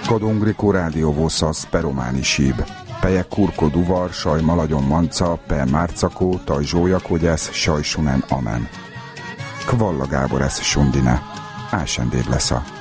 Kadongriku rádióvosszasz perománi síb. Pejek kurko duvar, saj maladjon manca, pe márcakó, taj zsójakogyesz, saj sunen amen. Kvalla Gábor esz sundine. Ásendéd lesza.